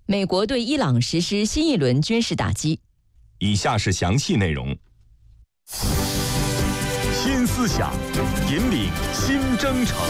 美国对伊朗实施新一轮军事打击。 以下是详细内容。新思想，引领新征程。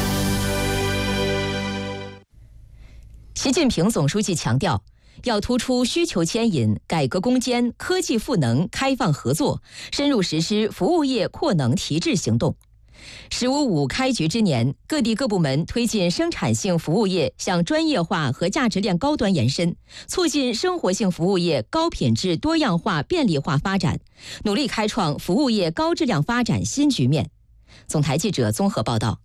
习近平总书记强调，要突出需求牵引、改革攻坚、科技赋能、开放合作，深入实施服务业扩能提质行动。“15+5”开局之年，各地各部门推进生产性服务业向专业化和价值链高端延伸，促进生活性服务业高品质多样化便利化发展，努力开创服务业高质量发展新局面。总台记者综合报道。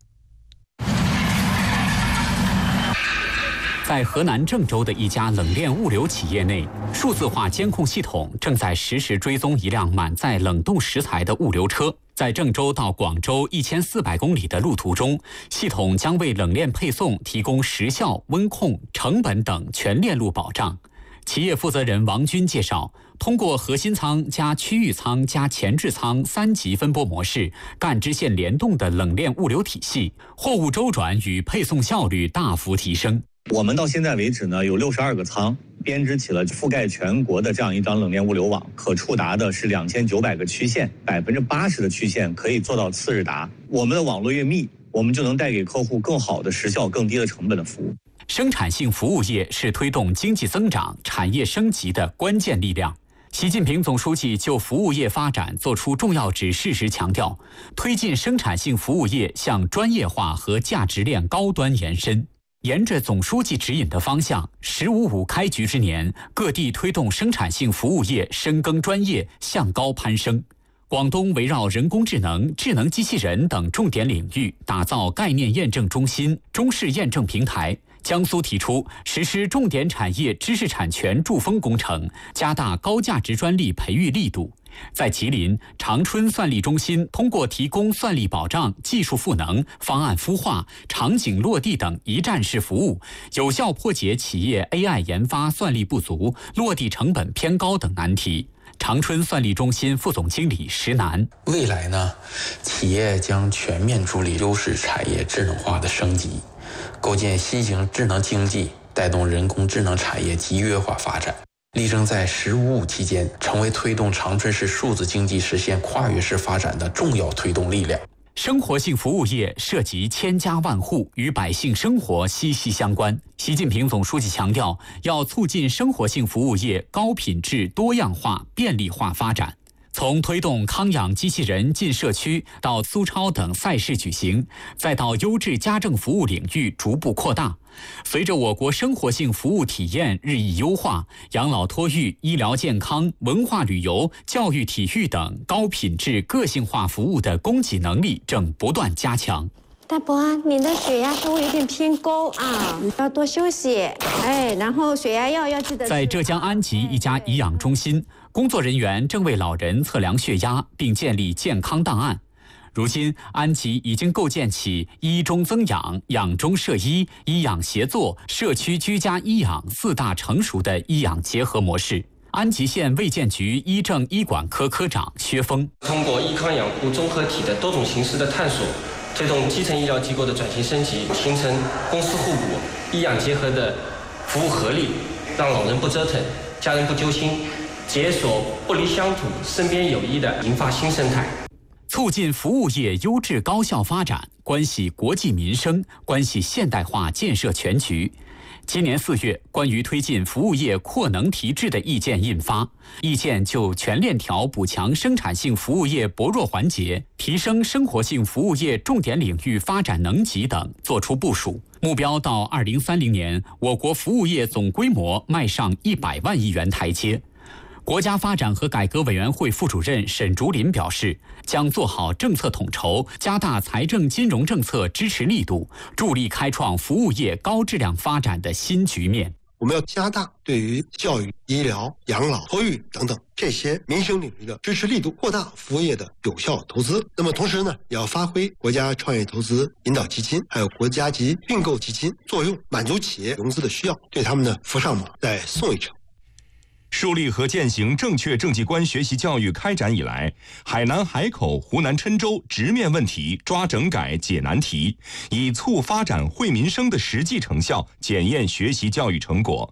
在河南郑州的一家冷链物流企业内，数字化监控系统正在实时追踪一辆满载冷冻食材的物流车。在郑州到广州1400公里的路途中，系统将为冷链配送提供时效、温控、成本等全链路保障。企业负责人王军介绍，通过核心舱加区域舱加前置舱3级分拨模式，干支线联动的冷链物流体系，货物周转与配送效率大幅提升。 我们到现在为止呢，有62个舱，编织起了覆盖全国的这样一张冷链物流网，可触达的是2900个区县，80%的区县可以做到次日达。我们的网络越密，我们就能带给客户更好的时效、更低的成本的服务。 生产性服务业是推动经济增长、产业升级的关键力量。习近平总书记就服务业发展作出重要指示时强调，推进生产性服务业向专业化和价值链高端延伸。沿着总书记指引的方向，“15+5”开局之年，各地推动生产性服务业深耕专业，向高攀升。广东围绕人工智能、智能机器人等重点领域打造概念验证中心、中式验证平台。江苏提出实施重点产业知识产权筑封工程，加大高价值专利培育力度。在吉林，长春算力中心通过提供算力保障、技术赋能、方案孵化、场景落地等一站式服务，有效破解企业 AI 研发算力不足、落地成本偏高等难题。长春算力中心副总经理石楠： 未来呢，企业将全面助力优势产业智能化的升级，构建新型智能经济，带动人工智能产业集约化发展。力争在“15+5”期间成为推动长春市数字经济实现跨越式发展的重要推动力量。 生活性服务业涉及千家万户，与百姓生活息息相关。习近平总书记强调，要促进生活性服务业高品质多样化便利化发展。从推动康养机器人进社区到苏超等赛事举行，再到优质家政服务领域逐步扩大。随着我国生活性服务体验日益优化，养老托育、医疗健康、文化旅游、教育体育等高品质个性化服务的供给能力正不断加强。 大伯，你的血压稍微有点偏高啊，要多休息。然后血压药要记得。 在浙江安吉一家颐养中心，工作人员正为老人测量血压，并建立健康档案。如今，安吉已经构建起医中增养、养中摄医、医养协作、社区居家医养4大成熟的医养结合模式。安吉县卫健局医政医管科科长薛峰： 通过医康养护综合体的多种形式的探索，推动基层医疗机构的转型升级，形成公私互补、医养结合的服务合力，让老人不折腾，家人不揪心，解锁不离乡土、身边有医的银发新生态。 促进服务业优质高效发展，关系国计民生，关系现代化建设全局。今年4月，关于推进服务业扩能提质的意见印发，意见就全链条补强生产性服务业薄弱环节，提升生活性服务业重点领域发展能级等作出部署。目标到2030年，我国服务业总规模迈上100万亿元台阶。国家发展和改革委员会副主任沈竹林表示，将做好政策统筹，加大财政金融政策支持力度，助力开创服务业高质量发展的新局面。 我们要加大对于教育、医疗、养老、托育等等这些民生领域的支持力度，扩大服务业的有效投资。那么同时呢，也要发挥国家创业投资引导基金还有国家级并购基金作用，满足企业融资的需要，对他们的扶上马再送一程。 树立和践行正确政绩观学习教育开展以来，海南海口、湖南郴州直面问题、抓整改、解难题，以促发展惠民生的实际成效检验学习教育成果。